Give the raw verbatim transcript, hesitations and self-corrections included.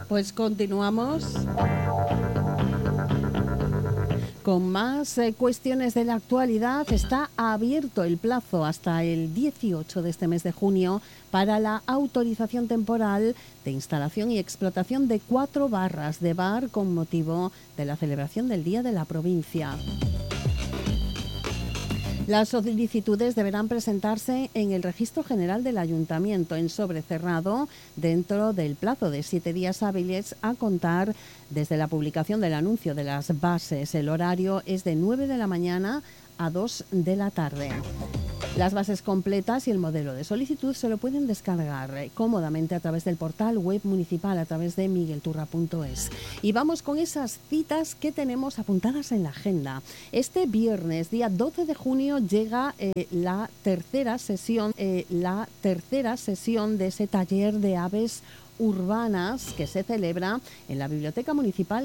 Pues continuamos con más eh, cuestiones de la actualidad. Está abierto el plazo hasta el dieciocho de este mes de junio para la autorización temporal de instalación y explotación de cuatro barras de bar con motivo de la celebración del Día de la Provincia. Las solicitudes deberán presentarse en el Registro General del Ayuntamiento en sobre cerrado dentro del plazo de siete días hábiles a contar desde la publicación del anuncio de las bases. El horario es de nueve de la mañana a dos de la tarde. Las bases completas y el modelo de solicitud se lo pueden descargar cómodamente a través del portal web municipal, a través de miguelturra punto es. Y vamos con esas citas que tenemos apuntadas en la agenda. Este viernes, día doce de junio, llega eh, la tercera sesión, eh, la tercera sesión de ese taller de aves urbanas que se celebra en la Biblioteca Municipal